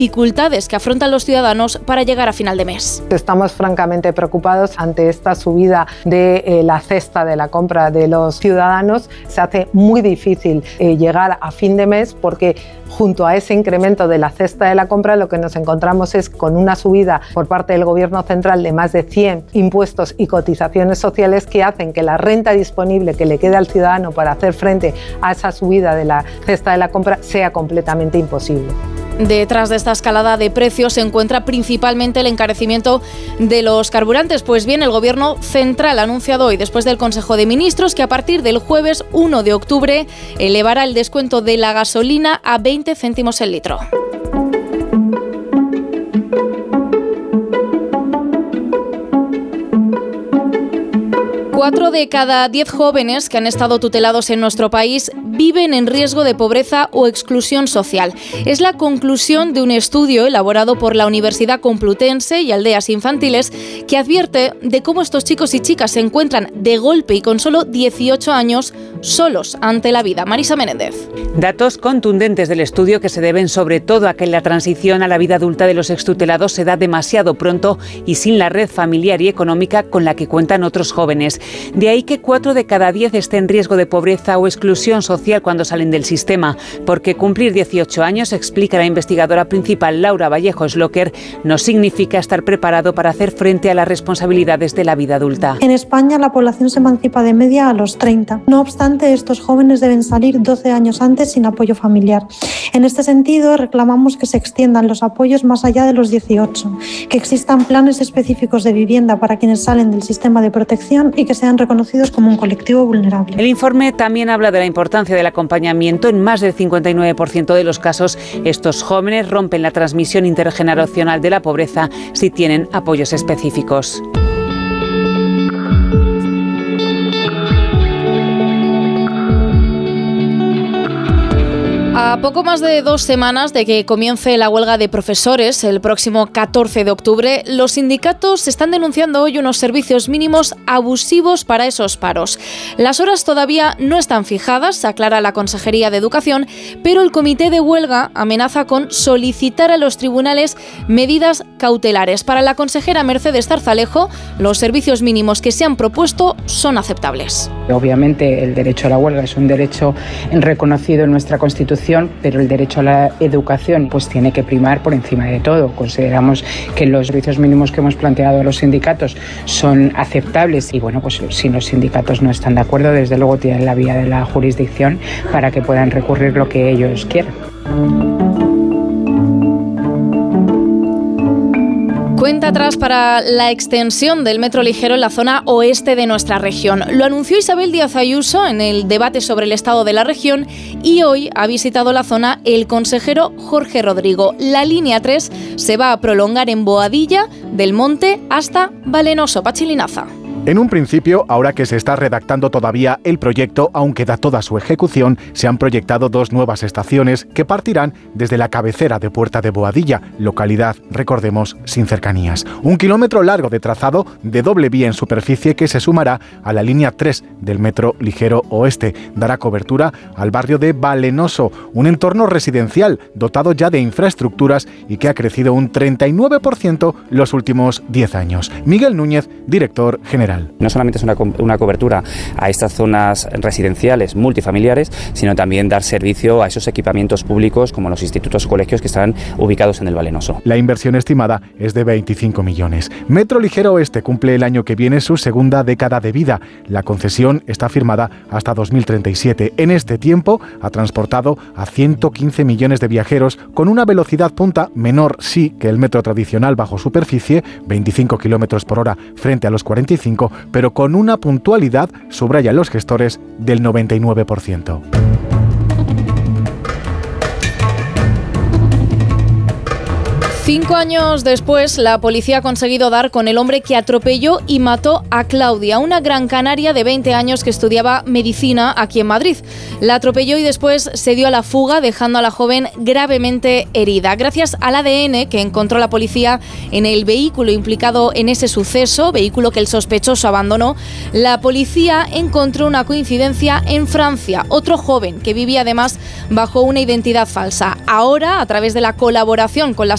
dificultades que afrontan los ciudadanos para llegar a final de mes. Estamos francamente preocupados ante esta subida de la cesta de la compra de los ciudadanos. Se hace muy difícil llegar a fin de mes porque junto a ese incremento de la cesta de la compra lo que nos encontramos es con una subida por parte del Gobierno central de más de 100 impuestos y cotizaciones sociales que hacen que la renta disponible que le quede al ciudadano para hacer frente a esa subida de la cesta de la compra sea completamente imposible. Detrás de esta escalada de precios se encuentra principalmente el encarecimiento de los carburantes. Pues bien, el Gobierno central ha anunciado hoy, después del Consejo de Ministros, que a partir del jueves 1 de octubre elevará el descuento de la gasolina a 20 céntimos el litro. Cuatro de cada 10 jóvenes que han estado tutelados en nuestro país viven en riesgo de pobreza o exclusión social. Es la conclusión de un estudio elaborado por la Universidad Complutense y Aldeas Infantiles que advierte de cómo estos chicos y chicas se encuentran de golpe y con solo 18 años solos ante la vida. Marisa Menéndez. Datos contundentes del estudio que se deben sobre todo a que la transición a la vida adulta de los extutelados se da demasiado pronto y sin la red familiar y económica con la que cuentan otros jóvenes. De ahí que 4 de cada 10 estén en riesgo de pobreza o exclusión social cuando salen del sistema, porque cumplir 18 años, explica la investigadora principal Laura Vallejo Sloker, no significa estar preparado para hacer frente a las responsabilidades de la vida adulta. En España la población se emancipa de media a los 30. No obstante, estos jóvenes deben salir 12 años antes sin apoyo familiar. En este sentido, reclamamos que se extiendan los apoyos más allá de los 18, que existan planes específicos de vivienda para quienes salen del sistema de protección y que sean reconocidos como un colectivo vulnerable. El informe también habla de la importancia del acompañamiento. En más del 59% de los casos, estos jóvenes rompen la transmisión intergeneracional de la pobreza si tienen apoyos específicos. A poco más de 2 semanas de que comience la huelga de profesores el próximo 14 de octubre, los sindicatos están denunciando hoy unos servicios mínimos abusivos para esos paros. Las horas todavía no están fijadas, aclara la Consejería de Educación, pero el comité de huelga amenaza con solicitar a los tribunales medidas cautelares. Para la consejera Mercedes Zarzalejo, los servicios mínimos que se han propuesto son aceptables. Obviamente el derecho a la huelga es un derecho reconocido en nuestra Constitución, pero el derecho a la educación pues tiene que primar por encima de todo. Consideramos que los servicios mínimos que hemos planteado a los sindicatos son aceptables y bueno, pues si los sindicatos no están de acuerdo, desde luego tienen la vía de la jurisdicción para que puedan recurrir lo que ellos quieran. Cuenta atrás para la extensión del metro ligero en la zona oeste de nuestra región. Lo anunció Isabel Díaz Ayuso en el debate sobre el estado de la región y hoy ha visitado la zona el consejero Jorge Rodrigo. La línea 3 se va a prolongar en Boadilla del Monte hasta Valenoso. Pachi Linaza. En un principio, ahora que se está redactando todavía el proyecto, aún queda toda su ejecución, se han proyectado 2 nuevas estaciones que partirán desde la cabecera de Puerta de Boadilla, localidad, recordemos, sin cercanías. 1 kilómetro largo de trazado de doble vía en superficie que se sumará a la línea 3 del metro ligero oeste. Dará cobertura al barrio de Valenoso, un entorno residencial dotado ya de infraestructuras y que ha crecido un 39% los últimos 10 años. Miguel Núñez, director general. No solamente es una cobertura a estas zonas residenciales multifamiliares, sino también dar servicio a esos equipamientos públicos como los institutos o colegios que están ubicados en el Valenoso. La inversión estimada es de 25 millones. Metro Ligero Oeste cumple el año que viene su segunda década de vida. La concesión está firmada hasta 2037. En este tiempo ha transportado a 115 millones de viajeros con una velocidad punta menor sí que el metro tradicional bajo superficie, 25 kilómetros por hora frente a los 45, pero con una puntualidad, subrayan los gestores, del 99%. Cinco años después, la policía ha conseguido dar con el hombre que atropelló y mató a Claudia, una gran canaria de 20 años que estudiaba medicina aquí en Madrid. La atropelló y después se dio a la fuga, dejando a la joven gravemente herida. Gracias al ADN que encontró la policía en el vehículo implicado en ese suceso, vehículo que el sospechoso abandonó, la policía encontró una coincidencia en Francia. Otro joven que vivía además bajo una identidad falsa. Ahora, a través de la colaboración con las